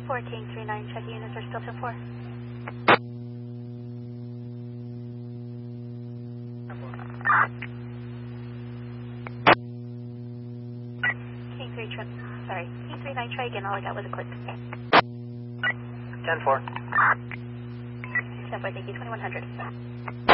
10-4, King 39, check units are still 10-4. King 39, try again, all I got was a click. 10-4. 10-4, thank you, 2100.